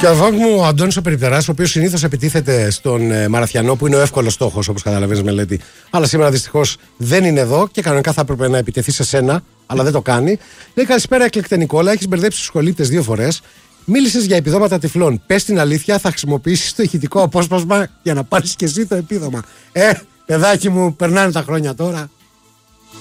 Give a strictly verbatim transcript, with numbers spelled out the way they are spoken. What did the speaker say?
Και ο δόκ μου, ο Αντώνης ο Περιπτεράς, ο οποίος συνήθως επιτίθεται στον ε, Μαραθιανό, που είναι ο εύκολος στόχος, όπως καταλαβαίνεις, μελέτη. Αλλά σήμερα δυστυχώς δεν είναι εδώ και κανονικά θα έπρεπε να επιτεθεί σε σένα, αλλά δεν το κάνει. Λέει: καλησπέρα, εκλεκτέ Νικόλα. Έχεις μπερδέψει τους σχολήπτες δύο φορές. Μίλησες για επιδόματα τυφλών. Πες την αλήθεια, θα χρησιμοποιήσεις το ηχητικό απόσπασμα για να πάρεις και εσύ το επίδομα. Ε, παιδάκι μου, περνάνε τα χρόνια τώρα.